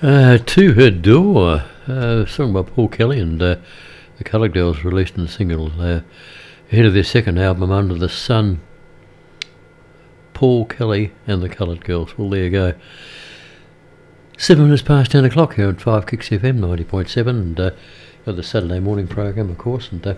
To Her Door, sung by Paul Kelly and the Coloured Girls, released in the single ahead of their second album, Under the Sun. Paul Kelly and the Coloured Girls. Well, there you go. 7 minutes past 10 o'clock here at 5 Kicks FM 90.7, and got the Saturday morning program, of course. And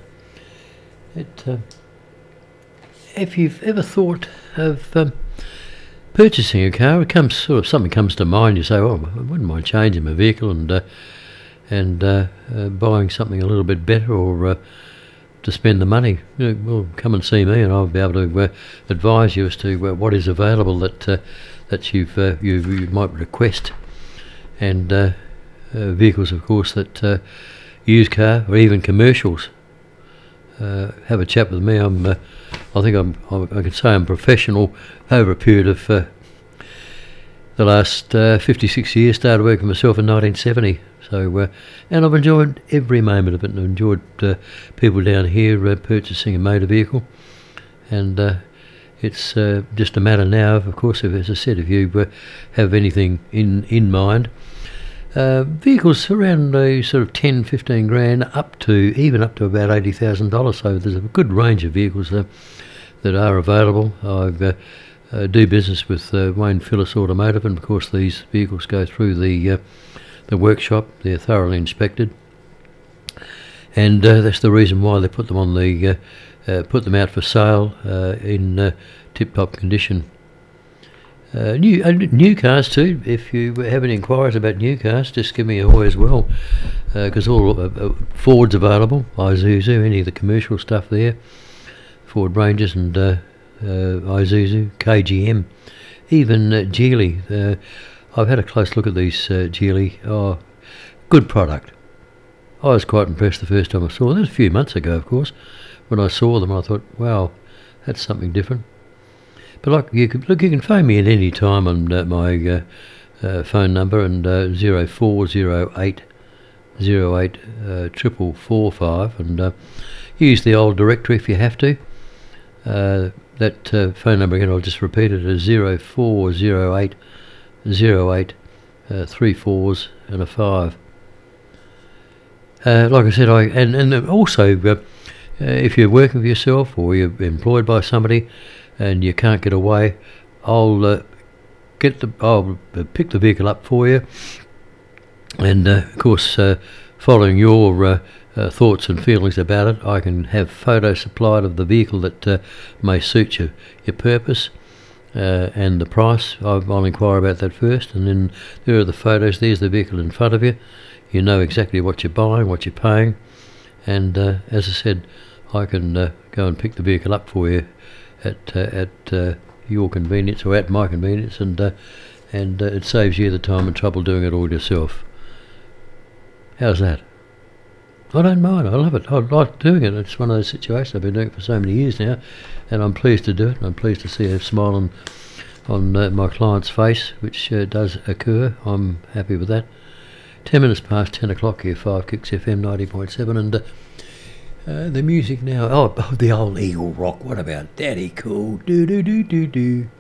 if you've ever thought of purchasing a car, something comes to mind. You say, "Oh, I wouldn't mind changing my vehicle and buying something a little bit better, or to spend the money." Well, come and see me, and I'll be able to advise you as to what is available that you might request, and vehicles, of course, that used car or even commercials. Have a chat with me. I can say I'm professional over a period of the last 56 years. Started working myself in 1970, so and I've enjoyed every moment of it, and I've enjoyed people down here purchasing a motor vehicle, and it's just a matter now, of course, as I said, if you have anything in mind. Vehicles around sort of 10-15 grand up to about $80,000, so there's a good range of vehicles that are available. I do business with Wayne Phillips Automotive, and of course these vehicles go through the workshop. They're thoroughly inspected, and that's the reason why they put them on put them out for sale in tip-top condition. New cars too. If you have any inquiries about new cars, just give me a hoy as well, because all Ford's available, Isuzu, any of the commercial stuff there, Ford Rangers and Isuzu, KGM, even Geely. I've had a close look at these Geely. Oh, good product. I was quite impressed the first time I saw them. That was a few months ago, of course. When I saw them, I thought, wow, that's something different. But you can phone me at any time on my phone number, and 0408 08 4445, and use the old directory if you have to. That phone number again, I'll just repeat it, is 0408 08 3 4s and a 5. Like I said, and also if you're working for yourself or you're employed by somebody and you can't get away, I'll pick the vehicle up for you, and of course, following your thoughts and feelings about it, I can have photos supplied of the vehicle that may suit your purpose, and the price. I'll inquire about that first, and then there are the photos. There's the vehicle in front of you. You know exactly what you're buying, what you're paying, and as I said, I can go and pick the vehicle up for you at your convenience, or at my convenience, and it saves you the time and trouble doing it all yourself. How's that? I don't mind. I love it. I like doing it. It's one of those situations. I've been doing it for so many years now, and I'm pleased to do it. I'm pleased to see a smile on my client's face, which does occur. I'm happy with that. 10 minutes past 10 o'clock here, 5 Kicks FM 90.7, and the music now. Oh, the old Eagle Rock. What about Daddy Cool? Do do do do do.